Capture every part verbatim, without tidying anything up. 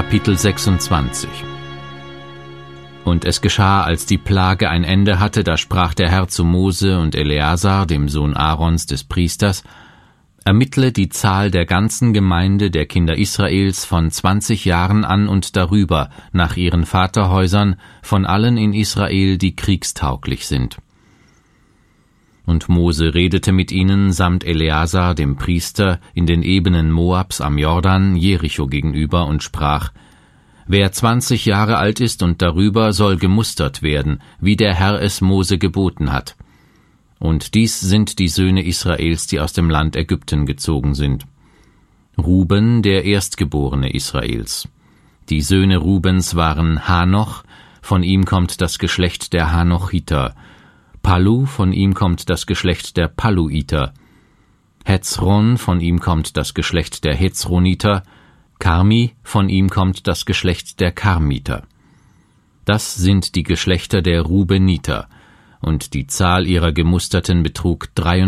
Kapitel sechsundzwanzig. Und es geschah, als die Plage ein Ende hatte, da sprach der Herr zu Mose und Eleazar, dem Sohn Aarons des Priesters: Ermittle die Zahl der ganzen Gemeinde der Kinder Israels von zwanzig Jahren an und darüber, nach ihren Vaterhäusern, von allen in Israel, die kriegstauglich sind. Und Mose redete mit ihnen samt Eleazar, dem Priester, in den Ebenen Moabs am Jordan, Jericho gegenüber, und sprach: Wer zwanzig Jahre alt ist und darüber, soll gemustert werden, wie der Herr es Mose geboten hat. Und dies sind die Söhne Israels, die aus dem Land Ägypten gezogen sind. Ruben, der Erstgeborene Israels. Die Söhne Rubens waren Hanoch, von ihm kommt das Geschlecht der Hanochiter. Pallu, von ihm kommt das Geschlecht der Palluiter. Hezron, von ihm kommt das Geschlecht der Hezroniter. Karmi, von ihm kommt das Geschlecht der Karmiter. Das sind die Geschlechter der Rubeniter, und die Zahl ihrer Gemusterten betrug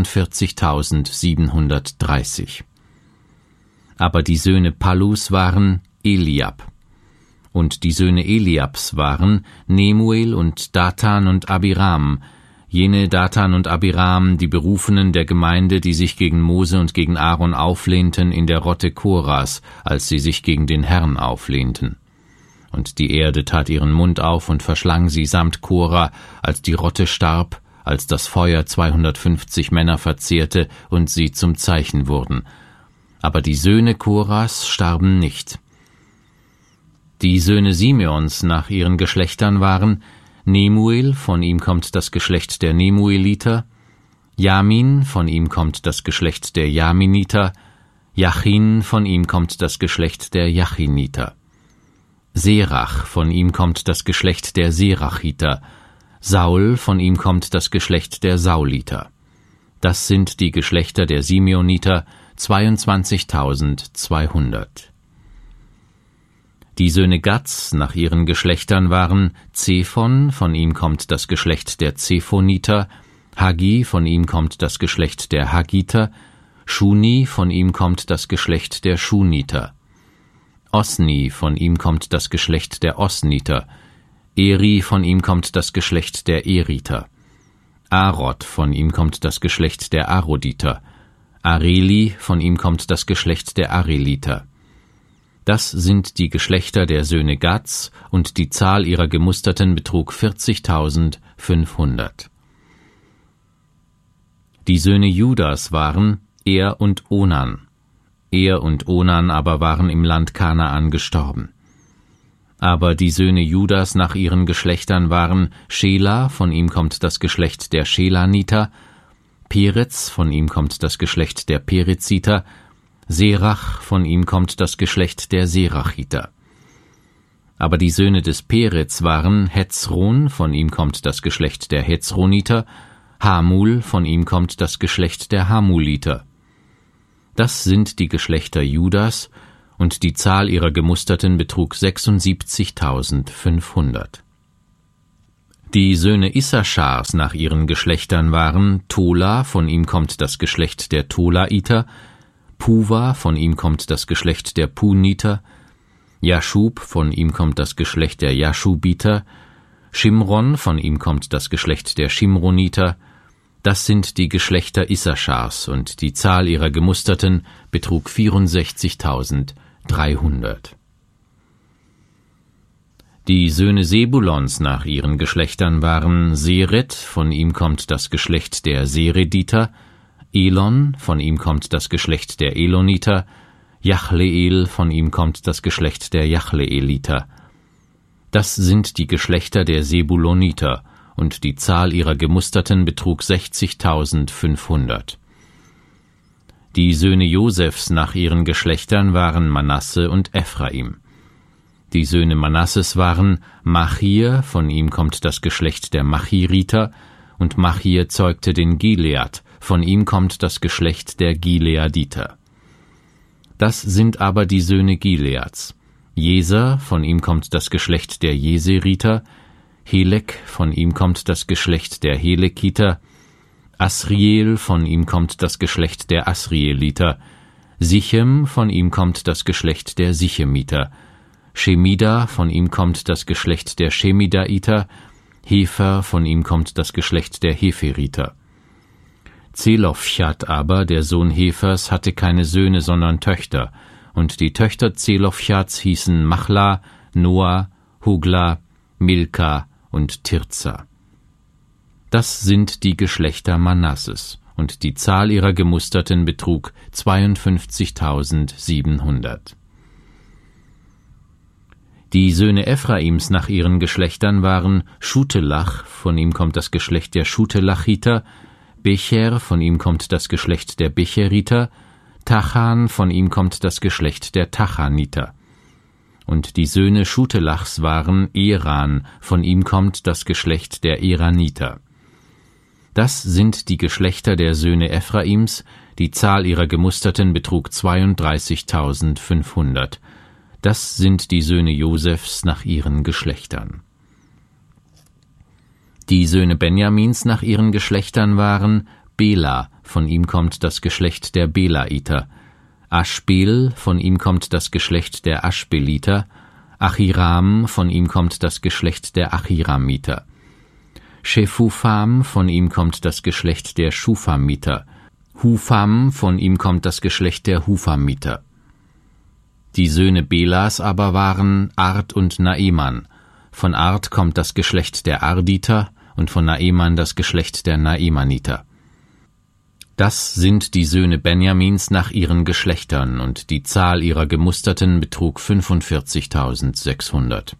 dreiundvierzigtausendsiebenhundertdreißig. Aber die Söhne Pallus waren Eliab. Und die Söhne Eliabs waren Nemuel und Datan und Abiram, jene Datan und Abiram, die Berufenen der Gemeinde, die sich gegen Mose und gegen Aaron auflehnten in der Rotte Koras, als sie sich gegen den Herrn auflehnten. Und die Erde tat ihren Mund auf und verschlang sie samt Korah, als die Rotte starb, als das Feuer zweihundertfünfzig Männer verzehrte und sie zum Zeichen wurden. Aber die Söhne Koras starben nicht. Die Söhne Simeons nach ihren Geschlechtern waren Nemuel, von ihm kommt das Geschlecht der Nemueliter, Jamin, von ihm kommt das Geschlecht der Jaminiter, Jachin, von ihm kommt das Geschlecht der Jachiniter, Serach, von ihm kommt das Geschlecht der Serachiter, Saul, von ihm kommt das Geschlecht der Sauliter. Das sind die Geschlechter der Simeoniter, zweiundzwanzigtausendzweihundert. Die Söhne Gads nach ihren Geschlechtern waren Zephon, von ihm kommt das Geschlecht der Zephoniter, Haggi, von ihm kommt das Geschlecht der Haggiter, Shuni, von ihm kommt das Geschlecht der Shuniter, Osni, von ihm kommt das Geschlecht der Osniter, Eri, von ihm kommt das Geschlecht der Eriter, Arod, von ihm kommt das Geschlecht der Aroditer, Areli, von ihm kommt das Geschlecht der Areliter. Das sind die Geschlechter der Söhne Gads, und die Zahl ihrer Gemusterten betrug vierzigtausendfünfhundert. Die Söhne Judas waren Er und Onan. Er und Onan aber waren im Land Kanaan gestorben. Aber die Söhne Judas nach ihren Geschlechtern waren Schela, von ihm kommt das Geschlecht der Schelaniter, Perez, von ihm kommt das Geschlecht der Pereziter, Serach, von ihm kommt das Geschlecht der Serachiter. Aber die Söhne des Perez waren Hezron, von ihm kommt das Geschlecht der Hezroniter, Hamul, von ihm kommt das Geschlecht der Hamuliter. Das sind die Geschlechter Judas, und die Zahl ihrer Gemusterten betrug sechsundsiebzigtausendfünfhundert. Die Söhne Issaschars nach ihren Geschlechtern waren Tola, von ihm kommt das Geschlecht der Tolaiter, Puva, von ihm kommt das Geschlecht der Puniter, Jaschub, von ihm kommt das Geschlecht der Jaschubiter, Shimron, von ihm kommt das Geschlecht der Shimroniter. Das sind die Geschlechter Issaschars, und die Zahl ihrer Gemusterten betrug vierundsechzigtausenddreihundert. Die Söhne Sebulons nach ihren Geschlechtern waren Seret, von ihm kommt das Geschlecht der Serediter, Elon, von ihm kommt das Geschlecht der Eloniter, Jachleel, von ihm kommt das Geschlecht der Jachleeliter. Das sind die Geschlechter der Sebuloniter, und die Zahl ihrer Gemusterten betrug sechzigtausendfünfhundert. Die Söhne Josefs nach ihren Geschlechtern waren Manasse und Ephraim. Die Söhne Manasses waren Machir, von ihm kommt das Geschlecht der Machiriter, und Machir zeugte den Gilead, von ihm kommt das Geschlecht der Gileaditer. Das sind aber die Söhne Gileads. Jeser, von ihm kommt das Geschlecht der Jeseriter, Helek, von ihm kommt das Geschlecht der Helekiter, Asriel, von ihm kommt das Geschlecht der Asrieliter, Sichem, von ihm kommt das Geschlecht der Sichemiter, Schemida, von ihm kommt das Geschlecht der Schemidaiter, Hefer, von ihm kommt das Geschlecht der Heferiter. Zelofchat aber, der Sohn Hefers, hatte keine Söhne, sondern Töchter, und die Töchter Zelofchats hießen Machla, Noah, Hogla, Milka und Tirza. Das sind die Geschlechter Manasses, und die Zahl ihrer Gemusterten betrug zweiundfünfzigtausendsiebenhundert. Die Söhne Ephraims nach ihren Geschlechtern waren Schutelach, von ihm kommt das Geschlecht der Schutelachiter, Becher, von ihm kommt das Geschlecht der Becheriter, Tachan, von ihm kommt das Geschlecht der Tachaniter. Und die Söhne Schutelachs waren Eran, von ihm kommt das Geschlecht der Eraniter. Das sind die Geschlechter der Söhne Ephraims, die Zahl ihrer Gemusterten betrug zweiunddreißigtausendfünfhundert. Das sind die Söhne Josefs nach ihren Geschlechtern. Die Söhne Benjamins nach ihren Geschlechtern waren Bela, von ihm kommt das Geschlecht der Belaiter, Aschbel, von ihm kommt das Geschlecht der Aschbeliter, Achiram, von ihm kommt das Geschlecht der Achiramiter, Shephufam, von ihm kommt das Geschlecht der Schufamiter, Hufam, von ihm kommt das Geschlecht der Hufamiter. Die Söhne Belas aber waren Ard und Naeman. Von Ard kommt das Geschlecht der Arditer und von Naeman das Geschlecht der Naemaniter. Das sind die Söhne Benjamins nach ihren Geschlechtern, und die Zahl ihrer Gemusterten betrug fünfundvierzigtausendsechshundert.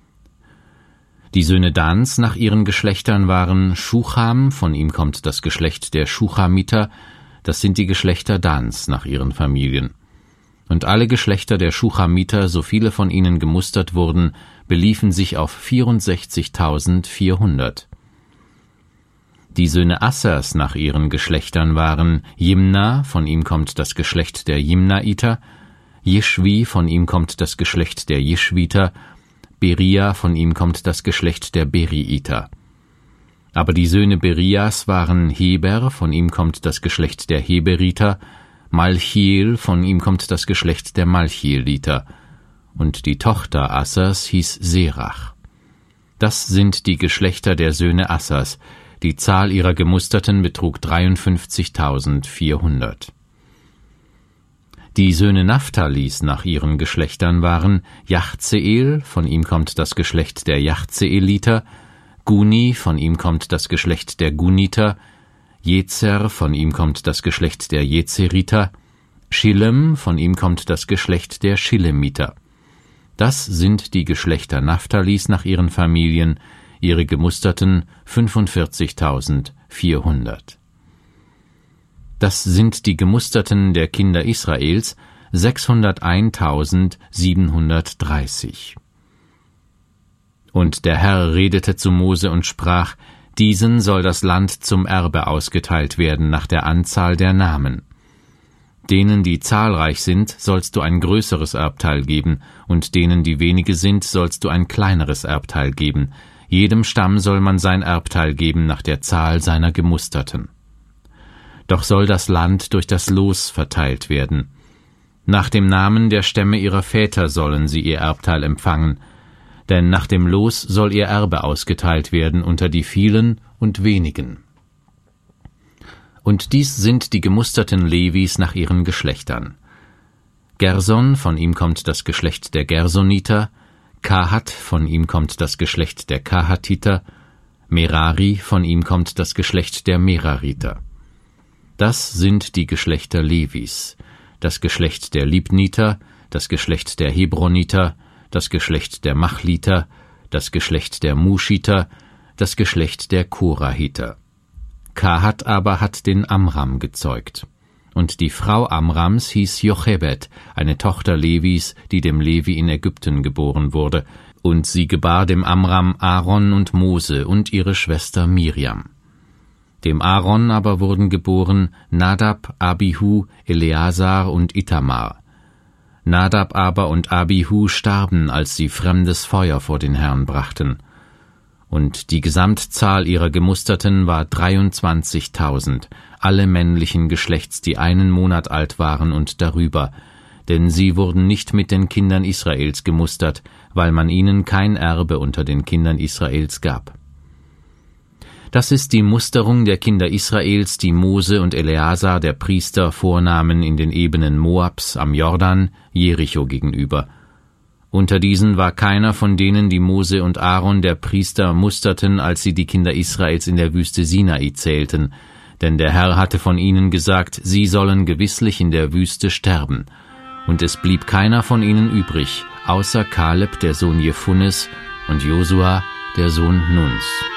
Die Söhne Dans nach ihren Geschlechtern waren Schucham, von ihm kommt das Geschlecht der Schuchamiter, das sind die Geschlechter Dans nach ihren Familien. Und alle Geschlechter der Schuchamiter, so viele von ihnen gemustert wurden, beliefen sich auf vierundsechzigtausendvierhundert. Die Söhne Assers nach ihren Geschlechtern waren Jimna, von ihm kommt das Geschlecht der Jimnaiter, Jischwi, von ihm kommt das Geschlecht der Jischwiter, Beria, von ihm kommt das Geschlecht der Beriiter. Aber die Söhne Berias waren Heber, von ihm kommt das Geschlecht der Heberiter, Malchiel, von ihm kommt das Geschlecht der Malchieliter, und die Tochter Assers hieß Serach. Das sind die Geschlechter der Söhne Assers, die Zahl ihrer Gemusterten betrug dreiundfünfzigtausendvierhundert. Die Söhne Naphthalis nach ihren Geschlechtern waren Jachzeel, von ihm kommt das Geschlecht der Jachzeeliter, Guni, von ihm kommt das Geschlecht der Guniter, Jezer, von ihm kommt das Geschlecht der Jezeriter, Schillem, von ihm kommt das Geschlecht der Schillemiter. Das sind die Geschlechter Naphthalis nach ihren Familien, ihre Gemusterten fünfundvierzigtausendvierhundert. Das sind die Gemusterten der Kinder Israels, sechshunderteintausendsiebenhundertdreißig. Und der Herr redete zu Mose und sprach: Diesen soll das Land zum Erbe ausgeteilt werden nach der Anzahl der Namen. Denen, die zahlreich sind, sollst du ein größeres Erbteil geben, und denen, die wenige sind, sollst du ein kleineres Erbteil geben. Jedem Stamm soll man sein Erbteil geben nach der Zahl seiner Gemusterten. Doch soll das Land durch das Los verteilt werden. Nach dem Namen der Stämme ihrer Väter sollen sie ihr Erbteil empfangen, denn nach dem Los soll ihr Erbe ausgeteilt werden unter die vielen und wenigen. Und dies sind die gemusterten Levis nach ihren Geschlechtern. Gerson, von ihm kommt das Geschlecht der Gersoniter, Kahat, von ihm kommt das Geschlecht der Kahatiter, Merari, von ihm kommt das Geschlecht der Merariter. Das sind die Geschlechter Levis, das Geschlecht der Libniter, das Geschlecht der Hebroniter, das Geschlecht der Machliter, das Geschlecht der Muschiter, das Geschlecht der Korahiter. Kahat aber hat den Amram gezeugt. Und die Frau Amrams hieß Jochebed, eine Tochter Levis, die dem Levi in Ägypten geboren wurde, und sie gebar dem Amram Aaron und Mose und ihre Schwester Miriam. Dem Aaron aber wurden geboren Nadab, Abihu, Eleazar und Itamar. Nadab aber und Abihu starben, als sie fremdes Feuer vor den Herrn brachten. Und die Gesamtzahl ihrer Gemusterten war dreiundzwanzigtausend, alle männlichen Geschlechts, die einen Monat alt waren und darüber, denn sie wurden nicht mit den Kindern Israels gemustert, weil man ihnen kein Erbe unter den Kindern Israels gab. Das ist die Musterung der Kinder Israels, die Mose und Eleazar, der Priester, vornahmen in den Ebenen Moabs am Jordan, Jericho gegenüber. Unter diesen war keiner von denen, die Mose und Aaron, der Priester, musterten, als sie die Kinder Israels in der Wüste Sinai zählten, denn der Herr hatte von ihnen gesagt, sie sollen gewisslich in der Wüste sterben. Und es blieb keiner von ihnen übrig, außer Kaleb, der Sohn Jefunnes, und Josua, der Sohn Nuns.